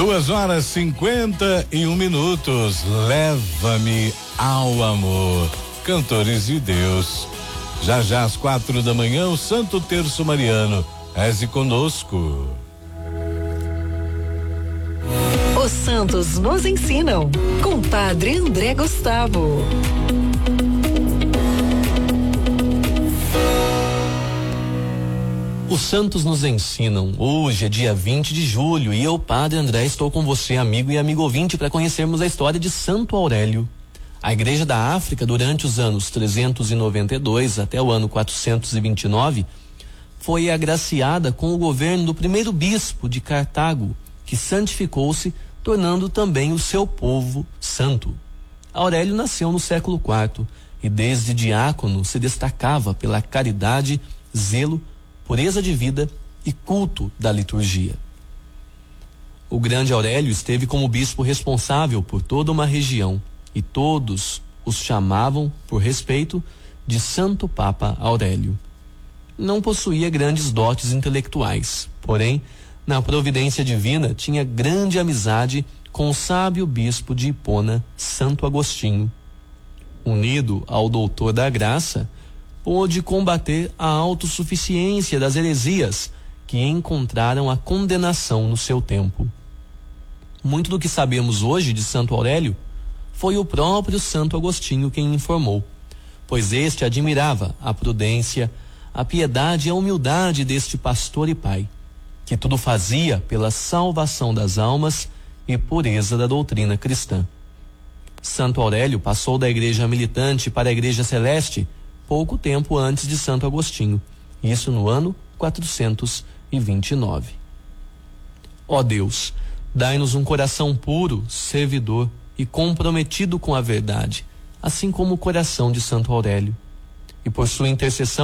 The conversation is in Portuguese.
2h51. Leva-me ao amor. Cantores de Deus. Já já às 4 da manhã, o Santo Terço Mariano. Reze conosco. Os santos nos ensinam. Com Padre André Gustavo. Os santos nos ensinam. Hoje é dia 20 de julho e eu, Padre André, estou com você, amigo e amigo ouvinte, para conhecermos a história de Santo Aurélio. A Igreja da África, durante os anos 392 até o ano 429, foi agraciada com o governo do primeiro bispo de Cartago, que santificou-se, tornando também o seu povo santo. Aurélio nasceu no século IV e desde diácono se destacava pela caridade, zelo, pureza de vida e culto da liturgia. O grande Aurélio esteve como bispo responsável por toda uma região e todos os chamavam, por respeito, de Santo Papa Aurélio. Não possuía grandes dotes intelectuais, porém, na providência divina tinha grande amizade com o sábio bispo de Hipona, Santo Agostinho. Unido ao doutor da graça, pôde combater a autossuficiência das heresias que encontraram a condenação no seu tempo. Muito do que sabemos hoje de Santo Aurélio foi o próprio Santo Agostinho quem informou, pois este admirava a prudência, a piedade e a humildade deste pastor e pai, que tudo fazia pela salvação das almas e pureza da doutrina cristã. Santo Aurélio passou da igreja militante para a igreja celeste pouco tempo antes de Santo Agostinho, isso no ano 429. Ó Deus, dai-nos um coração puro, servidor e comprometido com a verdade, assim como o coração de Santo Aurélio. E por sua intercessão